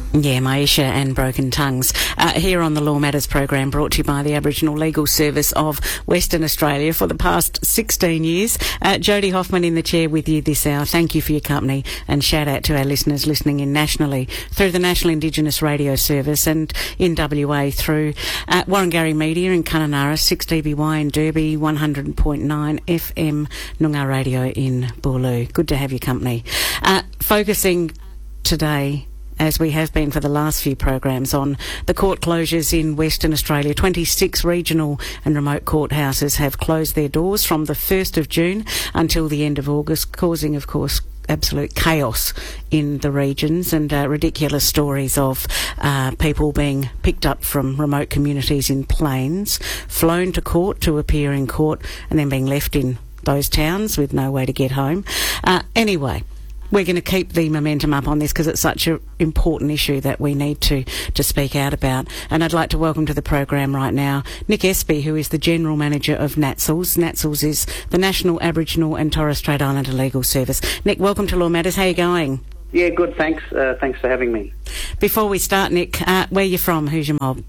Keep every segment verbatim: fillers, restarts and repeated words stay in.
Yeah, Maisha and Broken Tongues. Uh, here on the Law Matters program, brought to you by the Aboriginal Legal Service of Western Australia for the past sixteen years. Uh, Jodie Hoffman in the chair with you this hour. Thank you for your company, and shout out to our listeners listening in nationally through the National Indigenous Radio Service and in W A through uh, Warringah Media in Kununurra, six D B Y in Derby, one hundred point nine F M Noongar Radio in Boorloo. Good to have your company. Uh, focusing today, as we have been for the last few programs, on the court closures in Western Australia. twenty-six regional and remote courthouses have closed their doors from the first of June until the end of August, causing, of course, absolute chaos in the regions and uh, ridiculous stories of uh, people being picked up from remote communities in planes, flown to court to appear in court, and then being left in those towns with no way to get home. Uh, anyway, we're going to keep the momentum up on this because it's such an important issue that we need to, to speak out about. And I'd like to welcome to the program right now Nick Espy, who is the General Manager of NATSLS. NATSLS is the National Aboriginal and Torres Strait Islander Legal Service. Nick, welcome to Law Matters. How are you going? Yeah, good, thanks. Uh, thanks for having me. Before we start, Nick, uh, where are you from? Who's your mob?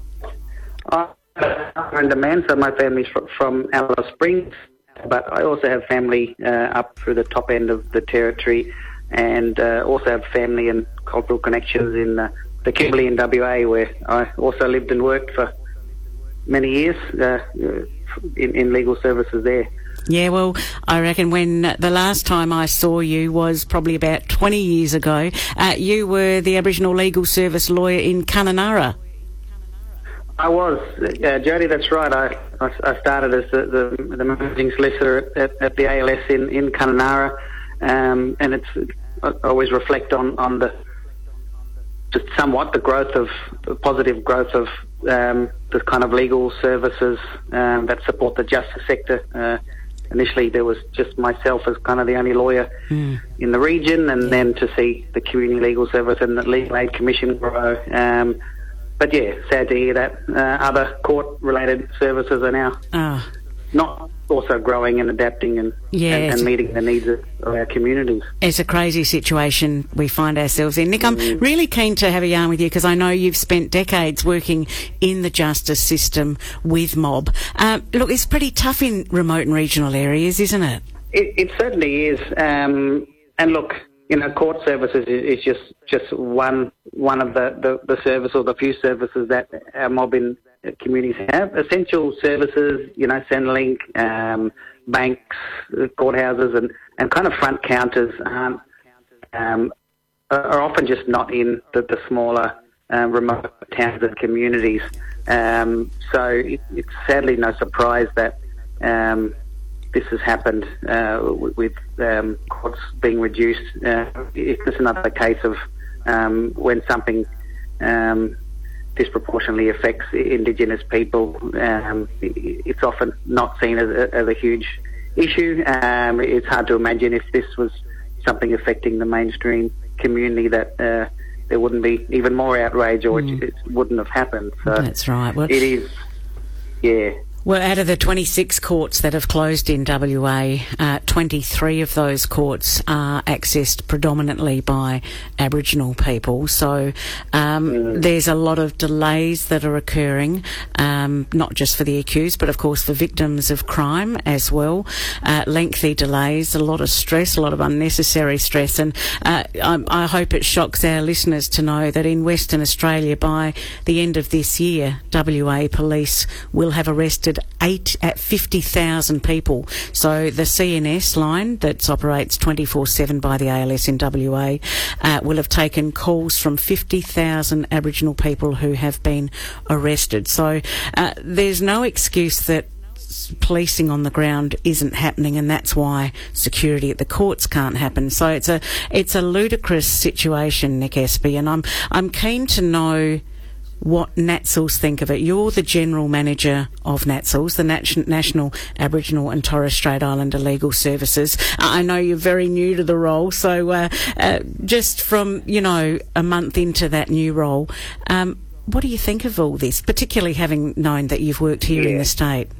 I'm a man, so my family's fr- from Alice Springs. But I also have family uh, up through the top end of the territory, and uh, also have family and cultural connections in uh, the Kimberley in W A, where I also lived and worked for many years uh, in, in legal services there. Yeah, well, I reckon when the last time I saw you was probably about twenty years ago, uh, you were the Aboriginal Legal Service lawyer in Kununurra. I was, uh, Jodie, that's right. I, I, I started as the, the, the managing solicitor at, at the A L S in, in Kununurra, um, and it's, I always reflect on, on the, just somewhat the growth of, the positive growth of um, the kind of legal services um, that support the justice sector. Uh, initially there was just myself as kind of the only lawyer mm. in the region, and then to see the Community Legal Service and the Legal Aid Commission grow. Um, But yeah, sad to hear that uh, other court-related services are now oh. not also growing and adapting and, yeah, and, and meeting the needs of, of our communities. It's a crazy situation we find ourselves in. Nick, I'm mm. really keen to have a yarn with you because I know you've spent decades working in the justice system with mob. Um, look, it's pretty tough in remote and regional areas, isn't it? It, it certainly is. Um, and look, you know, court services is, is just, just one one of the, the, the service or the few services that our mob in communities have. Essential services, you know, Centrelink, um, banks, courthouses, and, and kind of front counters aren't, um, are often just not in the, the smaller uh, remote towns and communities. Um, so it, it's sadly no surprise that um, this has happened uh, with um, courts being reduced. Uh, it's just another case of um, when something um, disproportionately affects Indigenous people. Um, it's often not seen as a, as a huge issue. Um, it's hard to imagine if this was something affecting the mainstream community that uh, there wouldn't be even more outrage, or mm. it, it wouldn't have happened. So that's right. Well, it is, yeah. Well, out of the twenty-six courts that have closed in W A, uh, twenty-three of those courts are accessed predominantly by Aboriginal people. So um, mm. there's a lot of delays that are occurring, um, not just for the accused, but of course for victims of crime as well. Uh, lengthy delays, a lot of stress, a lot of unnecessary stress. And uh, I, I hope it shocks our listeners to know that in Western Australia, by the end of this year, W A Police will have arrested eight at fifty thousand people. So the C N S line that operates twenty-four seven by the A L S in W A uh, will have taken calls from fifty thousand Aboriginal people who have been arrested. So uh, there's no excuse that policing on the ground isn't happening, and that's why security at the courts can't happen. So it's a it's a ludicrous situation, Nick Espy, and I'm I'm keen to know what NATSLS think of it. You're the General Manager of NATSLS, the Nat- National Aboriginal and Torres Strait Islander Legal Services. Uh, I know you're very new to the role, so uh, uh, just from, you know, a month into that new role, um, what do you think of all this, particularly having known that you've worked here yeah. in the state?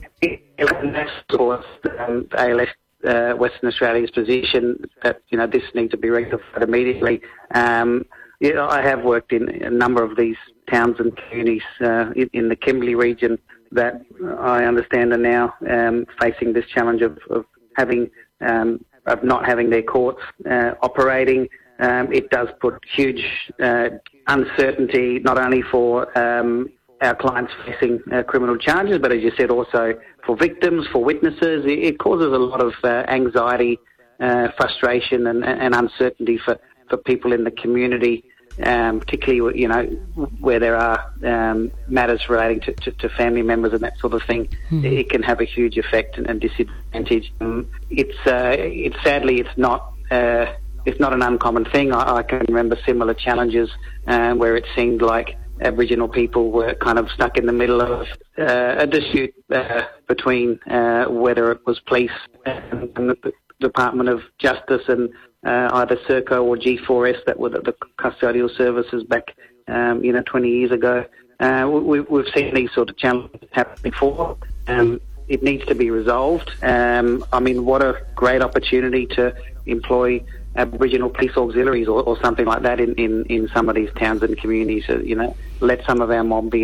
NATSLS, um, A L S uh, Western Australia's position that, you know, this needs to be rectified immediately. Um, yeah, I have worked in a number of these towns and communities uh, in, in the Kimberley region that I understand are now um, facing this challenge of, of having um, of not having their courts uh, operating. Um, it does put huge uh, uncertainty not only for um, our clients facing uh, criminal charges, but as you said, also for victims, for witnesses. It, it causes a lot of uh, anxiety, uh, frustration and, and uncertainty for, for people in the community, um, particularly, you know, where there are um, matters relating to, to, to family members and that sort of thing. Mm-hmm. It can have a huge effect and, and disadvantage. Um, it's, uh, it's sadly, it's not... Uh, It's not an uncommon thing. I, I can remember similar challenges uh, where it seemed like Aboriginal people were kind of stuck in the middle of uh, a dispute uh, between uh, whether it was police and, and the Department of Justice and uh, either Serco or G four S that were the, the custodial services back, um, you know, twenty years ago. Uh, we, we've seen these sort of challenges happen before. Um, it needs to be resolved. Um, I mean, what a great opportunity to employ Aboriginal police auxiliaries or, or something like that in, in, in some of these towns and communities. Uh, you know, let some of our mob be